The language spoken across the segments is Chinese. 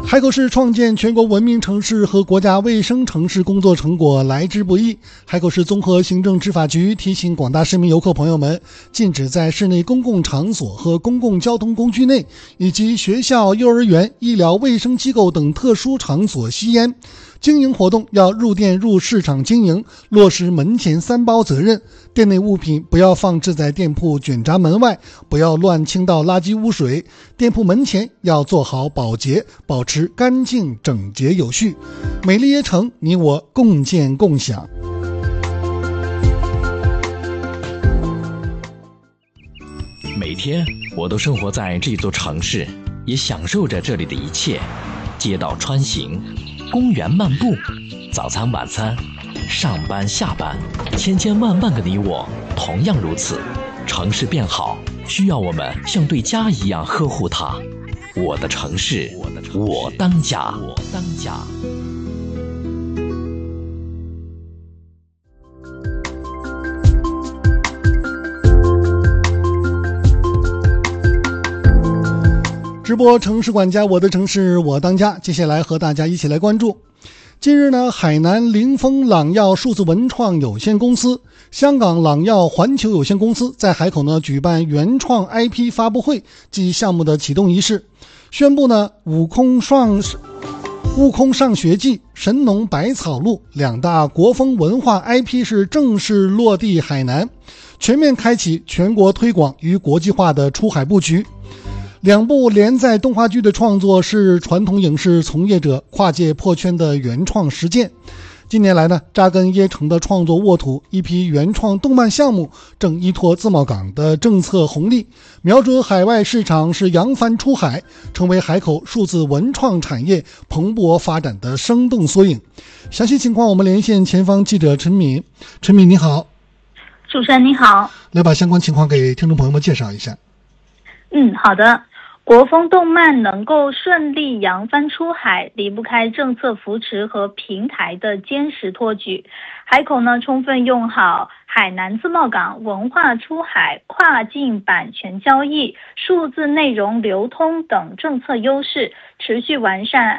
海口市创建全国文明城市和国家卫生城市工作成果来之不易。海口市综合行政执法局提醒广大市民游客朋友们，禁止在室内公共场所和公共交通工具内以及学校、幼儿园、医疗卫生机构等特殊场所吸烟。经营活动要入店入市场经营，落实门前三包责任。店内物品不要放置在店铺卷闸门外，不要乱倾倒垃圾污水。店铺门前要做好保洁，保持干净整洁有序。美丽椰城，你我共建共享。 每天我都生活在这座城市，也享受着这里的一切。街道穿行，公园漫步，早餐晚餐，上班下班，千千万万个你我同样如此。城市变好，需要我们像对家一样呵护它。我的城市，我当家。 直播城市管家，我的城市我当家。接下来和大家一起来关注。近日呢，海南凌峰朗耀数字文创有限公司、香港朗耀环球有限公司在海口呢举办原创 IP 发布会及项目的启动仪式，宣布呢悟空上学记、神农百草录两大国风文化 IP 是正式落地海南，全面开启全国推广与国际化的出海布局。两部连载动画剧的创作是传统影视从业者跨界破圈的原创实践。近年来呢，扎根椰城的创作沃土，一批原创动漫项目正依托自贸港的政策红利，瞄准海外市场，是扬帆出海，成为海口数字文创产业蓬勃发展的生动缩影。详细情况我们连线前方记者陈敏。陈敏你好。 主持人你好。 来把相关情况给听众朋友们介绍一下。 好的。国风动漫能够顺利扬帆出海，离不开政策扶持和平台的坚实托举。海口呢，充分用好海南自贸港文化出海、跨境版权交易、数字内容流通等政策优势，持续完善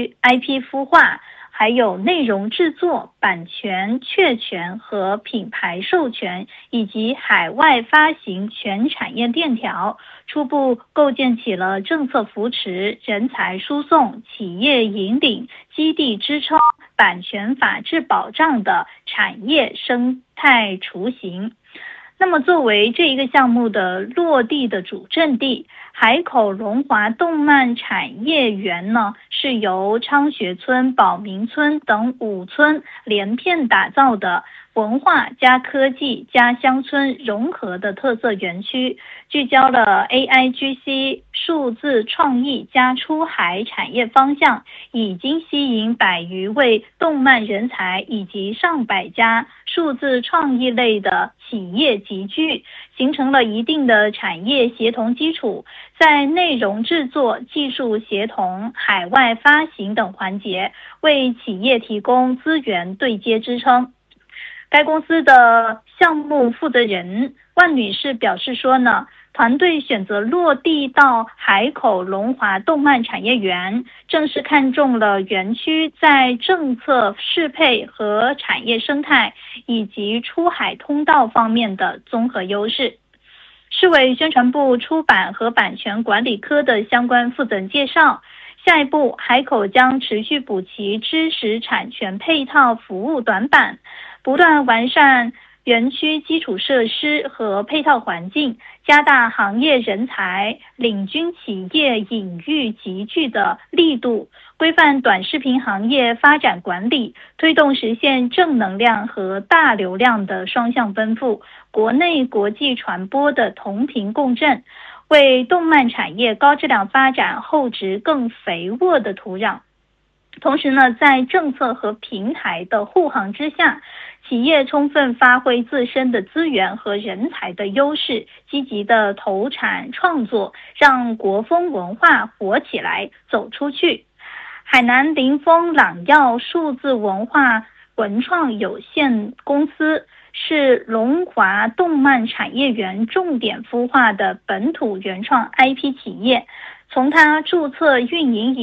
IP 孵化，还有内容制作、版权确权和品牌授权，以及海外发行全产业链条，初步构建起了政策扶持、人才输送、企业引领、基地支撑、版权法治保障的产业生态雏形。那么作为这一个项目的落地的主阵地，海口龙华动漫产业园呢，是由昌学村、宝明村等5村连片打造的文化加科技加乡村融合的特色园区，聚焦了 AIGC 数字创意加出海产业方向，已经吸引100余位动漫人才以及上百家数字创意类的企业集聚，形成了一定的产业协同基础，在内容制作、技术协同、海外发行等环节为企业提供资源对接支撑。该公司的项目负责人万女士表示说呢，团队选择落地到海口龙华动漫产业园，正是看中了园区在政策适配和产业生态以及出海通道方面的综合优势。市委宣传部出版和版权管理科的相关负责人介绍，下一步海口将持续补齐知识产权配套服务短板，不断完善园区基础设施和配套环境，加大行业人才、领军企业引育集聚的力度，规范短视频行业发展管理，推动实现正能量和大流量的双向奔赴，国内国际传播的同频共振，为动漫产业高质量发展厚植更肥沃的土壤。同时呢，在政策和平台的护航之下，企业充分发挥自身的资源和人才的优势，积极的投产创作，让国风文化活起来、走出去。海南凌峰朗耀数字文化文创有限公司是龙华动漫产业园重点孵化的本土原创 IP 企业，从它注册运营以